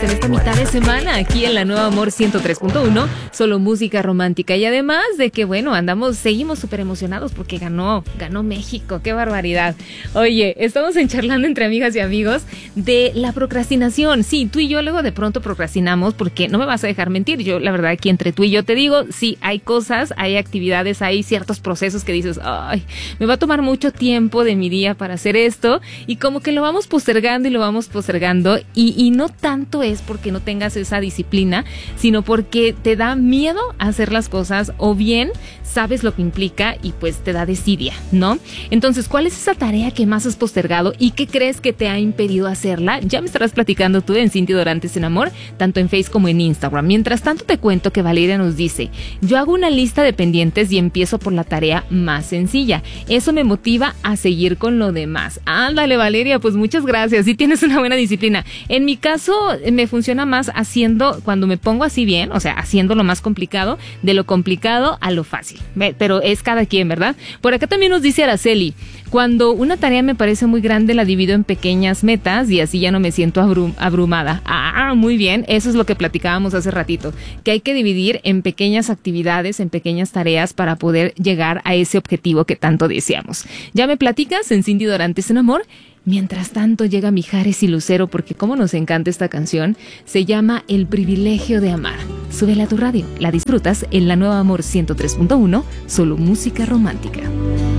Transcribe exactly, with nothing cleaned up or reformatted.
en esta mitad de semana aquí en la Nueva Amor ciento tres punto uno, solo música romántica. Y además de que, bueno, andamos, seguimos súper emocionados porque ganó, ganó México, qué barbaridad. Oye, estamos en charlando entre amigas y amigos de la procrastinación. Sí, tú y yo luego de pronto procrastinamos porque no me vas a dejar mentir. Yo, la verdad, aquí entre tú y yo te digo, sí, hay cosas, hay actividades, hay ciertos procesos que dices, ay, me va a tomar mucho tiempo de mi día para hacer esto, y como que lo vamos postergando y lo vamos postergando, y, y no tanto es porque no tengas esa disciplina, sino porque te da miedo a hacer las cosas, o bien sabes lo que implica y pues te da desidia, ¿no? Entonces, ¿cuál es esa tarea que más has postergado y qué crees que te ha impedido hacerla? Ya me estarás platicando tú en Cintia Dorantes en Amor, tanto en Facebook como en Instagram. Mientras tanto, te cuento que Valeria nos dice, yo hago una lista de pendientes y empiezo por la tarea más sencilla. Eso me motiva a seguir con lo demás. Ándale, Valeria, pues muchas gracias. Sí tienes una buena disciplina. En mi caso, me funciona más haciendo, cuando me pongo así bien, o sea, haciendo lo más complicado, de lo complicado a lo fácil. Pero es cada quien, ¿verdad? Por acá también nos dice Araceli, cuando una tarea me parece muy grande, la divido en pequeñas metas y así ya no me siento abrum- abrumada. Ah, muy bien. Eso es lo que platicábamos hace ratito, que hay que dividir en pequeñas actividades, en pequeñas tareas para poder llegar a ese objetivo que tanto deseamos. Ya me platicas en Cintia Dorantes en Amor. Mientras tanto llega Mijares y Lucero, porque como nos encanta esta canción, se llama El privilegio de amar. Súbela a tu radio, la disfrutas en la Nueva Amor ciento tres punto uno, solo música romántica.